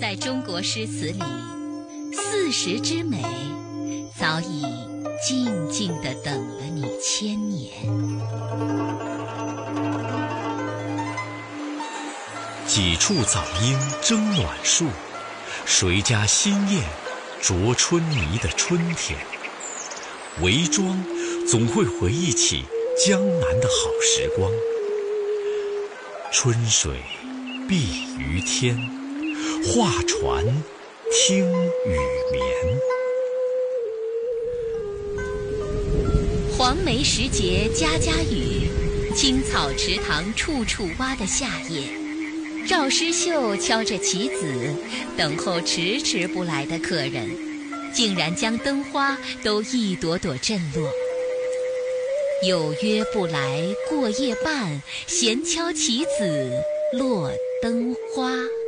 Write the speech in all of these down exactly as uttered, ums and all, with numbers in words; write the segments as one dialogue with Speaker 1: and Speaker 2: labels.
Speaker 1: 在中国诗词里，四时之美早已静静地等了你千年。
Speaker 2: 几处早莺争暖树，谁家新燕啄春泥的春天。韦庄总会回忆起江南的好时光，春水碧于天，画船听雨眠。
Speaker 1: 黄梅时节家家雨，青草池塘处处蛙的夏夜，赵诗绣敲着棋子，等候迟迟不来的客人，竟然将灯花都一朵朵震落。有约不来过夜半，闲敲棋子落灯花。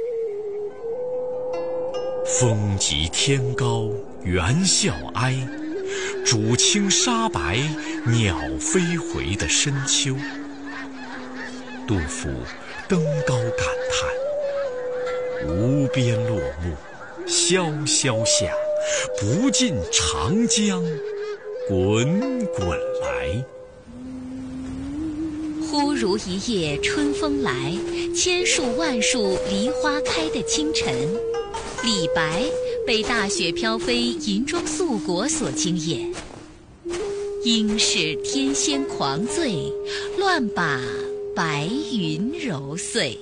Speaker 2: 风急天高猿啸哀，渚清沙白鸟飞回的深秋。杜甫登高感叹，无边落木萧萧下，不尽长江滚滚来。
Speaker 1: 忽如一夜春风来，千树万树梨花开的清晨，李白被大雪飘飞银装素裹所惊艳。应是天仙狂醉，乱把白云揉碎。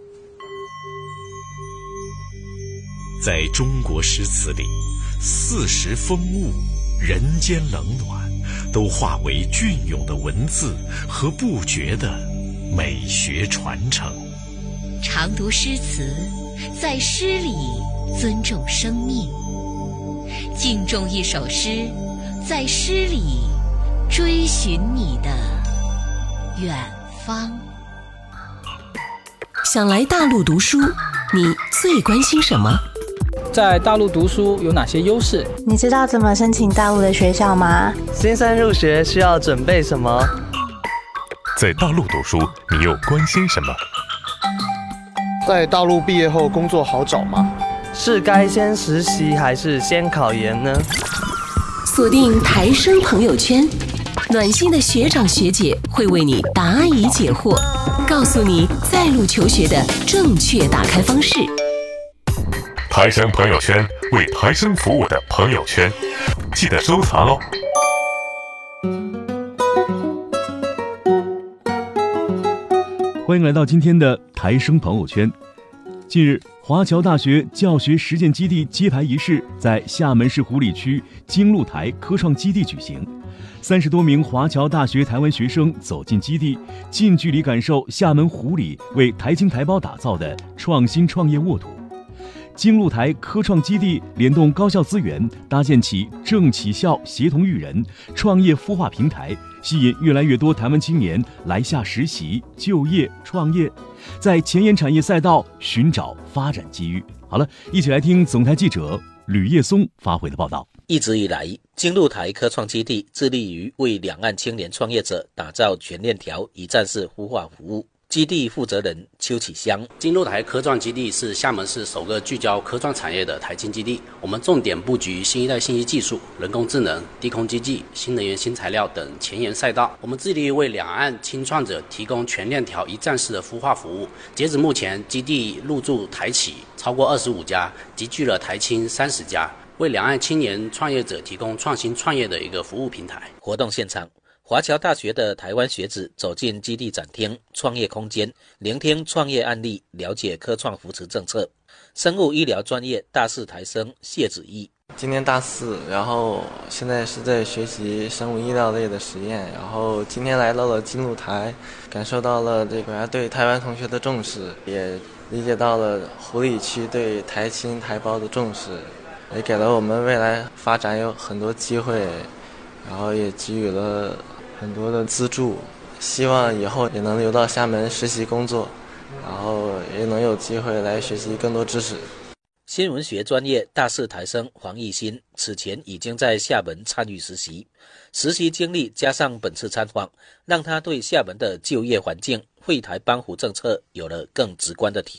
Speaker 2: 在中国诗词里，四时风物、人间冷暖，都化为隽永的文字和不绝的美学传承。
Speaker 1: 常读诗词，在诗里尊重生命；敬重一首诗，在诗里追寻你的远方。
Speaker 3: 想来大陆读书，你最关心什么？
Speaker 4: 在大陆读书有哪些优势？
Speaker 5: 你知道怎么申请大陆的学校吗？
Speaker 6: 新生入学需要准备什么？
Speaker 7: 在大陆读书，你又关心什么？
Speaker 8: 在大陆毕业后工作好找吗？
Speaker 6: 是该先实习还是先考研呢？
Speaker 3: 锁定台生朋友圈，暖心的学长学姐会为你答疑解惑，告诉你在路求学的正确打开方式。
Speaker 7: 台生朋友圈，为台生服务的朋友圈，记得收藏哦。
Speaker 9: 欢迎来到今天的台生朋友圈。近日，华侨大学教学实践基地揭牌仪式在厦门市湖里区金鹿台科创基地举行。三十多名华侨大学台湾学生走进基地，近距离感受厦门湖里为台青台胞打造的创新创业沃土。金鹿台科创基地联动高校资源，搭建起政企校协同育人创业孵化平台，吸引越来越多台湾青年来厦实习、就业、创业，在前沿产业赛道寻找发展机遇。好了，一起来听总台记者吕叶松发回的报道。
Speaker 10: 一直以来，金鹿台科创基地致力于为两岸青年创业者打造全链条一站式孵化服务。基地负责人邱启香，
Speaker 11: 金鹿台科创基地是厦门市首个聚焦科创产业的台青基地。我们重点布局新一代信息技术、人工智能、低空经济、新能源、新材料等前沿赛道。我们致力于为两岸青创者提供全链条一站式的孵化服务。截止目前，基地入驻台企超过二十五家，集聚了台青三十家，为两岸青年创业者提供创新创业的一个服务平台。
Speaker 10: 活动现场，华侨大学的台湾学子走进基地展厅创业空间，聆听创业案例，了解科创扶持政策。生物医疗专业大四台生谢子毅，
Speaker 6: 今年大四，然后现在是在学习生物医疗类的实验，然后今天来到了金鹿台，感受到了这个对台湾同学的重视，也理解到了湖里区对台青台胞的重视，也给了我们未来发展有很多机会，然后也给予了很多的资助，希望以后也能留到厦门实习工作，然后也能有机会来学习更多知识。
Speaker 10: 新闻学专业大四台生黄义新此前已经在厦门参与实习，实习经历加上本次参访，让他对厦门的就业环境、惠台帮扶政策有了更直观的体会。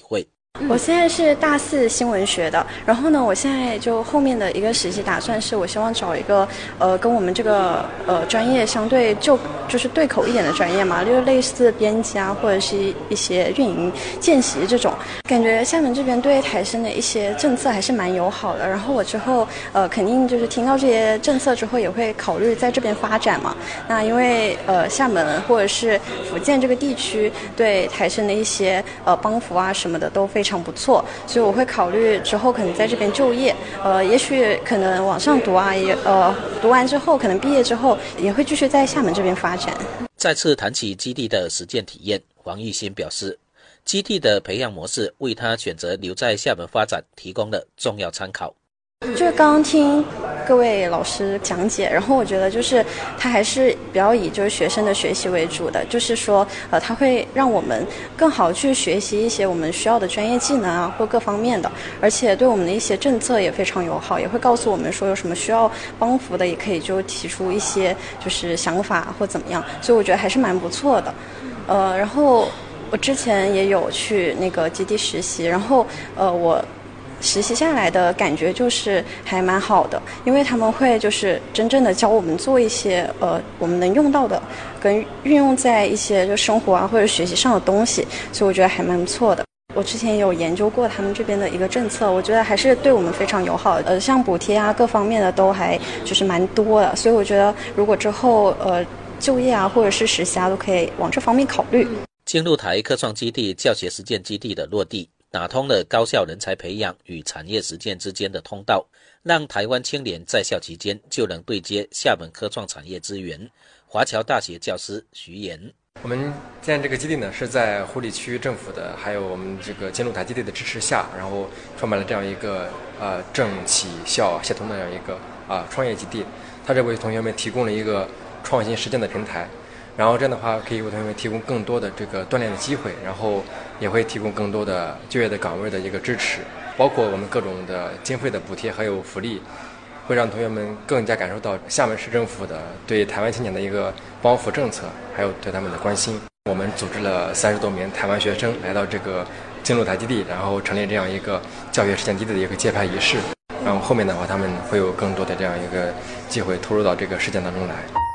Speaker 12: 我现在是大四新闻学的，然后呢，我现在就后面的一个实习打算是，我希望找一个呃跟我们这个呃专业相对就就是对口一点的专业嘛，就类似编辑啊，或者是一些运营、见习这种。感觉厦门这边对台生的一些政策还是蛮友好的，然后我之后呃肯定就是听到这些政策之后，也会考虑在这边发展嘛。那因为呃厦门或者是福建这个地区对台生的一些呃帮扶啊什么的都非常不错，所以我会考虑之后可能在这边就业，呃，也许可能往上读啊，也呃，读完之后可能毕业之后也会继续在厦门这边发展。
Speaker 10: 再次谈起基地的实践体验，黄玉新表示，基地的培养模式为他选择留在厦门发展提供了重要参考。
Speaker 12: 就是刚刚听各位老师讲解，然后我觉得就是他还是比较以就是学生的学习为主的，就是说呃他会让我们更好去学习一些我们需要的专业技能啊或各方面的，而且对我们的一些政策也非常友好，也会告诉我们说有什么需要帮扶的，也可以就提出一些就是想法或怎么样，所以我觉得还是蛮不错的。呃，然后我之前也有去那个基地实习，然后呃我。实习下来的感觉就是还蛮好的，因为他们会就是真正的教我们做一些呃我们能用到的跟运用在一些就生活啊或者学习上的东西，所以我觉得还蛮不错的。我之前也有研究过他们这边的一个政策，我觉得还是对我们非常友好的，呃像补贴啊各方面的都还就是蛮多的，所以我觉得如果之后呃就业啊或者是实习啊都可以往这方面考虑。
Speaker 10: 经露台科创基地教学实践基地的落地，打通了高校人才培养与产业实践之间的通道，让台湾青年在校期间就能对接厦门科创产业资源。华侨大学教师徐岩，
Speaker 13: 我们建这个基地呢，是在湖里区政府的还有我们这个经露台基地的支持下，然后创办了这样一个呃政企校协同的这样一个啊、呃、创业基地。它这为同学们提供了一个创新实践的平台。然后这样的话，可以为同学们提供更多的这个锻炼的机会，然后也会提供更多的就业的岗位的一个支持，包括我们各种的经费的补贴还有福利，会让同学们更加感受到厦门市政府的对台湾青年的一个帮扶政策，还有对他们的关心。我们组织了三十多名台湾学生来到这个经露台基地，然后成立这样一个教学实践基地的一个揭牌仪式。然后后面的话，他们会有更多的这样一个机会投入到这个实践当中来。